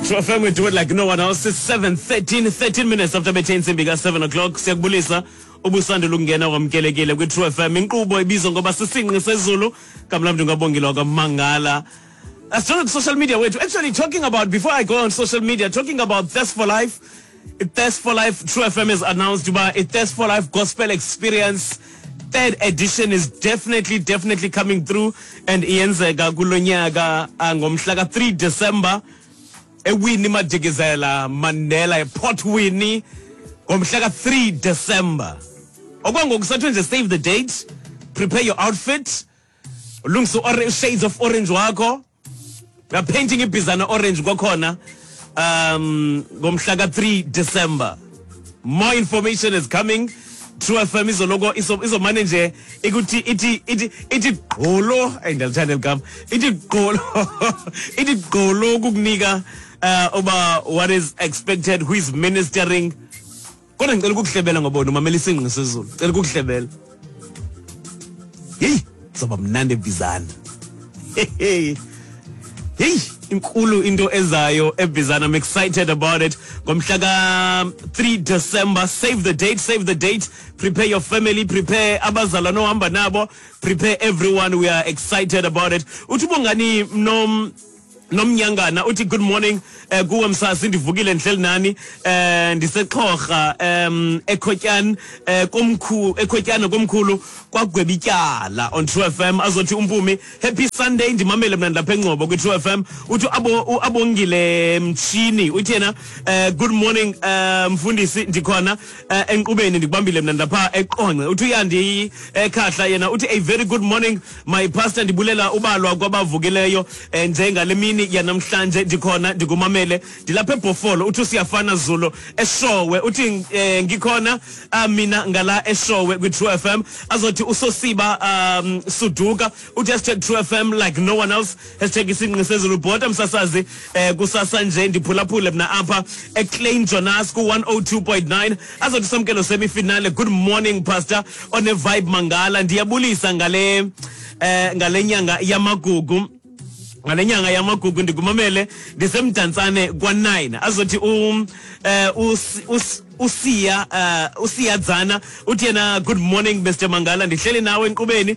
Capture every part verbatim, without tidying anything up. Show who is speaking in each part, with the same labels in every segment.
Speaker 1: True F M, we do it like no one else. It's seven thirteen, thirteen minutes after bethe insimbi ka seven o'clock. Siyakubulisa ubusanda lungena kwamkelekile kwi True F M. Inkqubo ibizwa ngoba sisinqi sezulu. Kamlamntu ngabongilwa kwamangala. As to social media, we're actually talking about, before I go on social media, talking about Thirst for Life. Thirst for Life, True F M has announced about a Thirst for Life Gospel Experience. Third edition is definitely, definitely coming through. And iyenzeka kulonyaga ngomhla three December. eWinnie Madikizela Mandela Port Winnie ngomhla three December. Okwangoku sathi nje save the date, prepare your outfit, ulungisa orange shades of orange wakho. We are painting ibhizana orange kwakhona um ngomhla three December. More information is coming. True F M is logo is a manager ikuthi ithi ithi ithi gqolo ayindalithanda ligama ithi gqolo ithi gqolo ukukunika uh oba what is expected, who is ministering. Kodwa ngicela ukukuhlebela ngobona umamela isinqi sezulu, ngicela ukukuhlebela. Hey, soba mnandi ebhizana. Hey hey inkulu into ezayo ebhizana. I'm excited about it. Ngomhla three December, save the date, save the date. Prepare your family, prepare abazala no hamba nabo, prepare everyone. We are excited about it. Uthubongani nom nomnyangana uthi good morning uh, kuwe msasi ndivukile ndihleli nani eh ndiseXhorha um eKhotyana komkhulu eKhotyana komkhulu kwagwebityala on True F M. Azothi umpumi happy Sunday ndimamele mina lapha eNgcobo kwi True F M. Uthi abo abongile mtshini uthi yena uh, good morning uh, mfundisi ndikhona uh, enkqubeni ndikubambile mina lapha eQonce. Uthi uyandi ekhahla yena uthi a very good morning my pastor ndibulela ubalwa kwabavukileyo njengale mini yanamhlanje ndikhona ndikumamele ndilapha eBhofolo. Uthi siyafana Zulu eShowe. Uthi ngikhona mina ngala eShowe kwi True F M. Azothi usosiba um Suduka uthi hashtag True F M like no one else, hashtag isinqi sezulu bhota msasazi eh kusasa nje ndiphulaphule mina apha eClain Jonas ku one oh two point nine. Azothi samkelo semi finale. Good morning pastor on a vibe Mangala. Ndiyabulisa ngale eh ngale nyanga yamagugu ngale nyanga yamagugu ndikumamele ndisemdantsane kwa nine. Azothi um eh usiya uh, usiya dzana uthi yena good morning Mister Mangala ndihleli nawe enkqubeni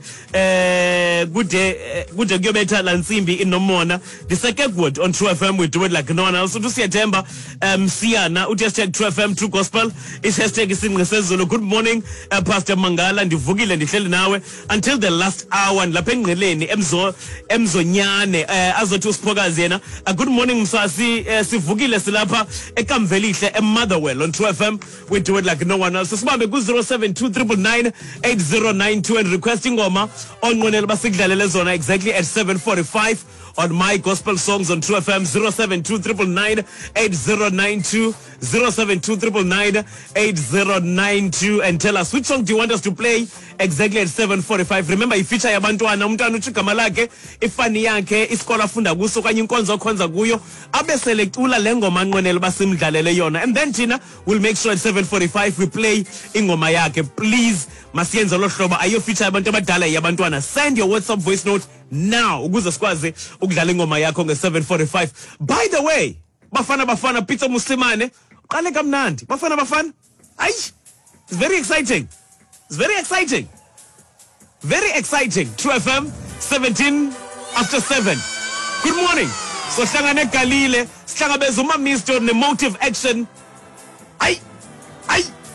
Speaker 1: eh kude kude kuyobetha la nsimbi inomona ndisekegwood on True F M. We do it like no one else. Uthi siyathemba um siyana uthi hashtag True F M True Gospel is hashtag isinqi sezulu. Good morning uh, Pastor Mangala ndivukile ndihleli nawe until the last hour lapha engqeleni emzo emzonyane uh, azothi usiphokazi yena uh, good morning msasi uh, sivukile silapha ekamvelihle eMotherwell on True F M. We do it like no one else. Sibambe ku zero seven two nine nine eight zero nine two and requesting ngoma onqonela basikudlalele zona exactly at seven forty-five on My Gospel Songs on True F M. Zero seven two nine nine eight zero nine two zero seven two nine nine eight zero nine two and tell us which song do you want us to play exactly at seven forty-five. Remember ifeature yabantwana, umntwana uthi igama lakhe, ifani yakhe, isikolo afunda kuso kanye inkonzo okhonza kuyo, abe selectula lengoma anqonela basimdlalele yona, and then Tina will make sure at seven forty-five we play ingoma yakhe. Please masiyenze lo hlobo ayo feature yabantu abadala yabantwana. Send your WhatsApp voice note now ukuze sikwazi ukudlala ingoma yakho nge seven forty-five. By the way, bafana bafana Peter Musimane uqale kamnandi. Bafana bafana ay, it's very exciting, it's very exciting, very exciting. True F M seventeen after seven. Good morning. So hlangane Galile sihlangabeza uma Mister ne Motive Action. Ay ay